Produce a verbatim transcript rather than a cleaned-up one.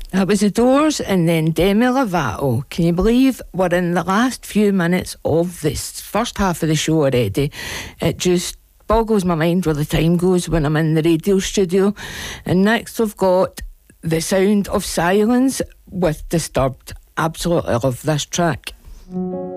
That was The Doors and then Demi Lovato. Can you believe we're in the last few minutes of this first half of the show already? It just boggles my mind where the time goes when I'm in the radio studio. And next we've got The Sound of Silence with Disturbed. Absolutely love this track.